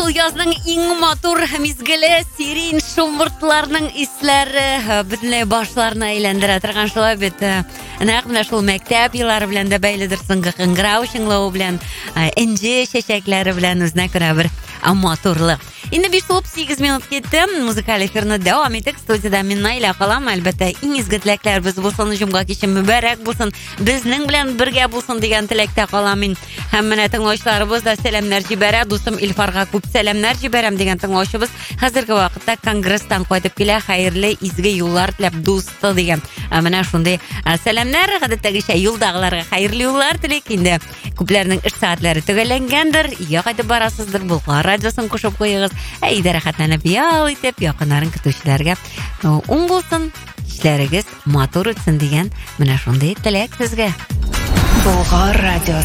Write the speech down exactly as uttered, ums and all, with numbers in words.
Шул язның иң матур мизгеле сирень шумыртларның исләре бөтенләй башларына әйләндерә торган шулай бит. Нәкъ менә шул мәктәп еллары белән дә бәйледер, соңгы кыңгырау шыңлавы белән, энҗе чәчәкләре белән үзенә күрә бер матурлык. Инде биш тулып сигез минут кетті. Музыкаль эфирны дәвам итек. Студияда мин Найла калам. Әлбәттә, иң изге теләкләребез булсын, җомга кичен мөбарәк булсын, безнең белән бергә булсын дигән теләктә калам мин. Һәм менә тыңлаучыларыбыз да сәламнар җибәрә. Дустым Илфарга күп сәламнар җибәрәм дигән тыңлаучыбыз хәзерге вакытта Конгресстан кайтып килә. Хәерле изге юллар теләп дусты дигән. Менә шундый сәламнар. Гадәттәгечә юлдагыларга хәерле юллар телик. Инде күпләрнең эш сәгатьләре төгәлләнгәндер. Йә кайтып барасыздыр. Булган радиосын кушып куегыз. Әйдә рәхәтләнеп ял итеп, якыннарын көтүчеләргә уң булсын, эшләрегез матур үтсен дигән менә шундый теләк сезгә. Болгар радиосы